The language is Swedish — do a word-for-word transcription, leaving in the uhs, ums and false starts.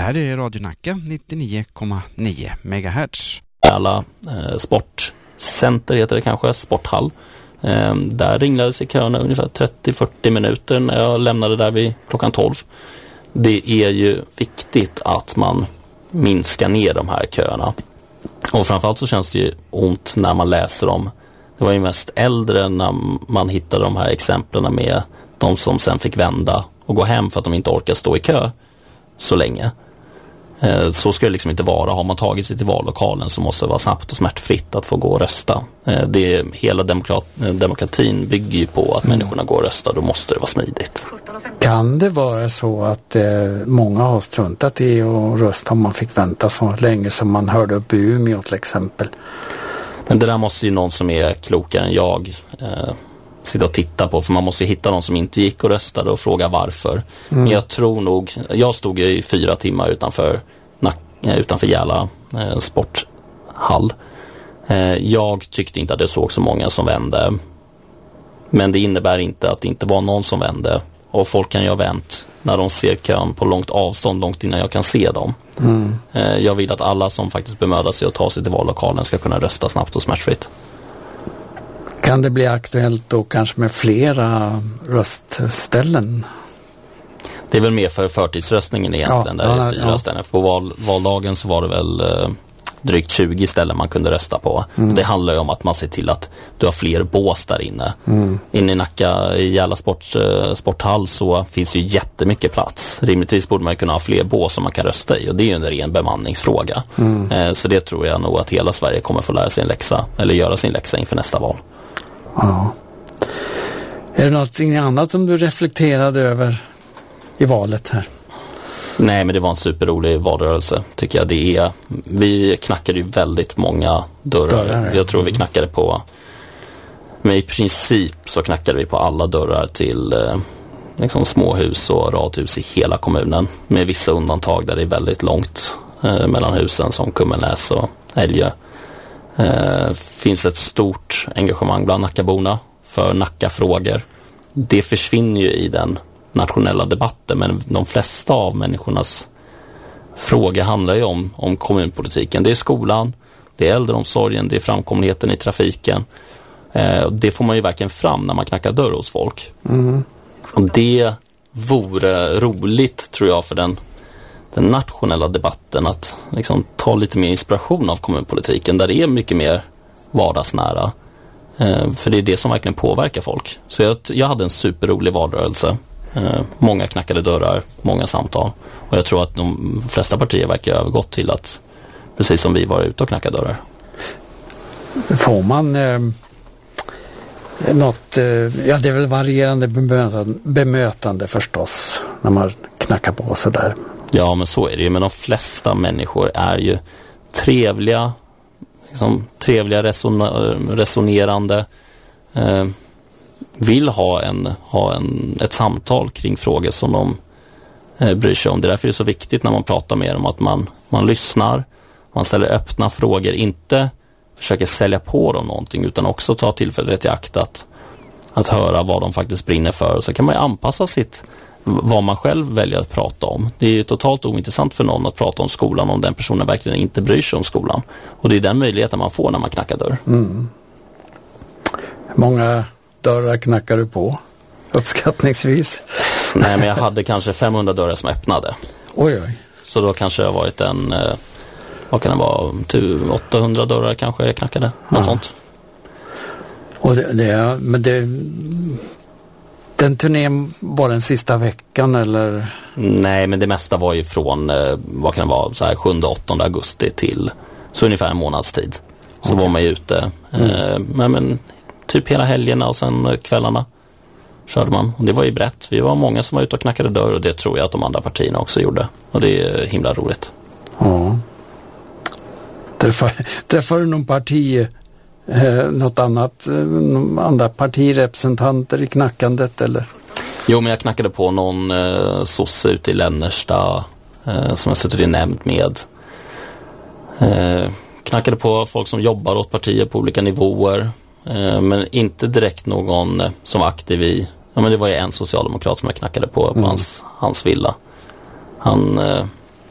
här är Radio Nacka nittionio komma nio megahertz. Alla eh, sportcenter heter det kanske, sporthall. Eh, där ringlades i köerna ungefär trettio till fyrtio minuter när jag lämnade där vid klockan tolv. Det är ju viktigt att man minskar ner de här köerna. Och framförallt så känns det ju ont när man läser om, det var ju mest äldre när man hittade de här exemplen med de som sen fick vända och gå hem för att de inte orkar stå i kö så länge. Så ska det liksom inte vara. Har man tagit sig till vallokalen så måste det vara snabbt och smärtfritt att få gå och rösta. Det är, hela demokrat, demokratin bygger ju på att människorna går och röstar. Då måste det vara smidigt. Kan det vara så att eh, många har struntat i att rösta om man fick vänta så länge som man hörde upp i Umeå till exempel? Men det där måste ju någon som är klokare än jag eh, sitta och titta på. För man måste ju hitta någon som inte gick och röstade och fråga varför. Mm. Men jag tror nog, jag stod i fyra timmar utanför, utanför Järla eh, sporthall. Eh, jag tyckte inte att det såg så många som vände. Men det innebär inte att det inte var någon som vände. Och folk kan ju ha vänt när de ser kön på långt avstånd, långt innan jag kan se dem. Mm. Eh, jag vill att alla som faktiskt bemödar sig att ta sig till vallokalen ska kunna rösta snabbt och smärtfritt. Kan det bli aktuellt då kanske med flera röstställen? Det är väl mer för förtidsröstningen egentligen. Ja, där ja, är fyra ja. ställen. På val, valdagen så var det väl eh, drygt tjugo ställen man kunde rösta på. Mm. Det handlar ju om att man ser till att du har fler bås där inne. Mm. Inne i Nacka, i Järla sport, eh, sporthall så finns ju jättemycket plats. Rimligtvis borde man kunna ha fler bås som man kan rösta i. Och det är ju en ren bemanningsfråga. Mm. Eh, så det tror jag nog att hela Sverige kommer få lära sig en läxa. Eller göra sin läxa inför nästa val. Ja. Är det någonting annat som du reflekterade över i valet här? Nej, men det var en superrolig valrörelse tycker jag. Det är, vi knackade ju väldigt många dörrar. dörrar jag tror vi knackade på, men i princip så knackade vi på alla dörrar till eh, liksom småhus och radhus i hela kommunen. Med vissa undantag där det är väldigt långt eh, mellan husen som Kummelnäs och Älgö. Eh, finns ett stort engagemang bland Nackaborna för Nackafrågor. Det försvinner ju i den nationella debatten, men de flesta av människornas frågor handlar ju om, om kommunpolitiken. Det är skolan, det är äldreomsorgen, det är framkomligheten i trafiken. Eh, det får man ju verkligen fram när man knackar dörr hos folk. Mm. Och det vore roligt tror jag för den den nationella debatten att liksom ta lite mer inspiration av kommunpolitiken där det är mycket mer vardagsnära. Eh, för det är det som verkligen påverkar folk. Så jag, jag hade en superrolig valrörelse. Eh, många knackade dörrar, många samtal. Och jag tror att de flesta partier verkar ha övergått till att, precis som vi var ute och knackade dörrar. Får man eh, något, eh, ja det är väl varierande bemötande, bemötande förstås när man knackar på sådär. Ja, men så är det ju. Men de flesta människor är ju trevliga, liksom, trevliga reson- resonerande, eh, vill ha, en, ha en, ett samtal kring frågor som de eh, bryr sig om. Det är därför det är så viktigt när man pratar med dem att man, man lyssnar, man ställer öppna frågor, inte försöker sälja på dem någonting utan också ta tillfället i akt att, att höra vad de faktiskt brinner för. Och så kan man ju anpassa sitt vad man själv väljer att prata om. Det är ju totalt ointressant för någon att prata om skolan om den personen verkligen inte bryr sig om skolan. Och det är den möjligheten man får när man knackar dörr. Mm. Många dörrar knackar du på, uppskattningsvis? Nej, men jag hade kanske femhundra dörrar som öppnade. Oj, oj. Så då kanske jag varit en, vad kan det vara, åttahundra dörrar kanske jag knackade. Något ja. sånt. Och det, det, men det... Den turnén var den sista veckan eller? Nej, men det mesta var ju från eh, vad kan det vara, så här sjunde åttonde augusti till så ungefär en månads tid. Så okay. var man ju ute. Mm. Eh, men, men typ hela helgerna och sen kvällarna körde man. Och det var ju brett. Vi var många som var ute och knackade dörr och det tror jag att de andra partierna också gjorde. Och det är himla roligt. Ja. Träffar, träffar du någon parti Eh, något annat, eh, andra partirepresentanter i knackandet eller? Jo, men jag knackade på någon eh, sosse ute i Lännersta eh, som jag suttit i nämnd med. Eh, knackade på folk som jobbar åt partier på olika nivåer, eh, men inte direkt någon eh, som var aktiv i, ja men det var ju en socialdemokrat som jag knackade på på mm. hans, hans villa. Han, eh,